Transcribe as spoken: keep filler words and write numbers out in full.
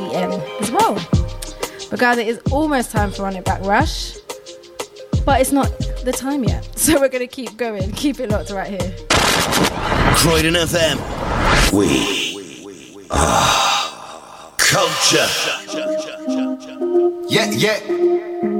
p.m. as well. But guys, it is almost time for Run It Back Rush. But it's not the time yet. So we're going to keep going. Keep it locked right here. Croydon F M. We are culture. Yeah, yeah.